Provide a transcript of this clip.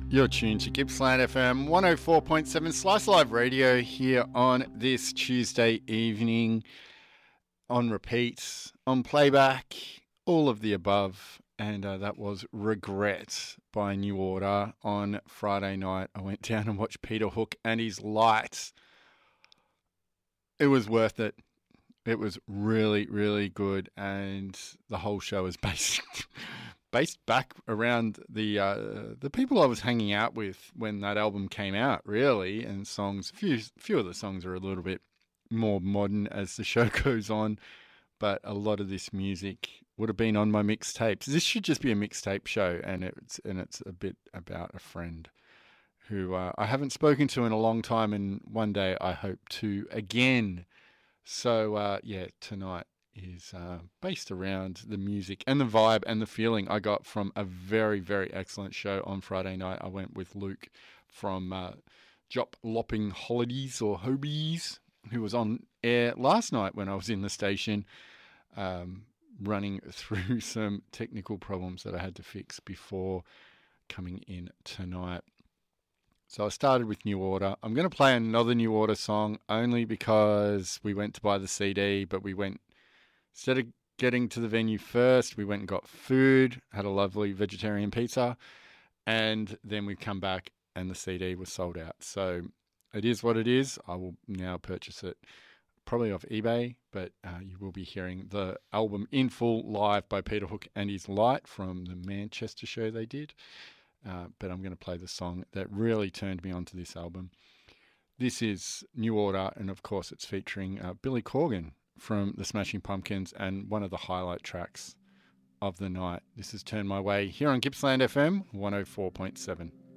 You're tuned to Gippsland FM 104.7 Slice Live Radio here on this Tuesday evening, on repeat, on playback, all of the above. And that was Regret by New Order. On Friday night, I went down and watched Peter Hook and his Lights. It was worth it. It was really, really good, and the whole show is based back around the people I was hanging out with when that album came out, really, and songs. Few of the songs are a little bit more modern as the show goes on, but a lot of this music would have been on my mixtapes. This should just be a mixtape show, and it's a bit about a friend who I haven't spoken to in a long time, and one day I hope to again. So, tonight is based around the music and the vibe and the feeling I got from a very, very excellent show on Friday night. I went with Luke from Jop Lopping Holidays or Hobies, who was on air last night when I was in the station, running through some technical problems that I had to fix before coming in tonight. So I started with New Order. I'm going to play another New Order song only because we went to buy the CD, but instead of getting to the venue first, we went and got food, had a lovely vegetarian pizza, and then we come back and the CD was sold out. So it is what it is. I will now purchase it probably off eBay, but you will be hearing the album in full live by Peter Hook and his Light from the Manchester show they did. But I'm going to play the song that really turned me onto this album. This is New Order, and of course it's featuring Billy Corgan from the Smashing Pumpkins, and one of the highlight tracks of the night. This is Turn My Way here on Gippsland FM 104.7.